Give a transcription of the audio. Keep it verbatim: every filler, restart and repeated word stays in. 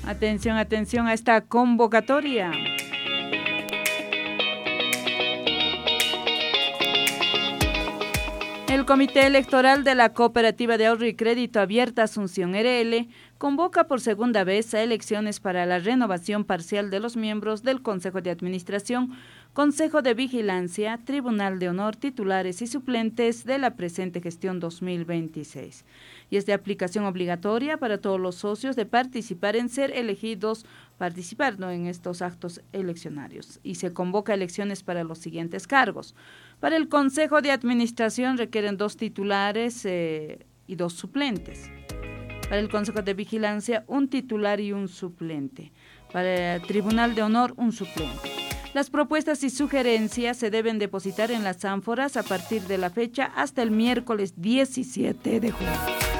Atención, atención a esta convocatoria. El Comité Electoral de la Cooperativa de Ahorro y Crédito Abierta Asunción R L convoca por segunda vez a elecciones para la renovación parcial de los miembros del Consejo de Administración, Consejo de Vigilancia, Tribunal de Honor, titulares y suplentes de la presente gestión dos mil veintiséis. Y es de aplicación obligatoria para todos los socios de participar en ser elegidos, participar ¿no? en estos actos eleccionarios. Y se convoca elecciones para los siguientes cargos. Para el Consejo de Administración requieren dos titulares eh, y dos suplentes. Para el Consejo de Vigilancia, un titular y un suplente. Para el Tribunal de Honor, un suplente. Las propuestas y sugerencias se deben depositar en las ánforas a partir de la fecha hasta el miércoles diecisiete de junio.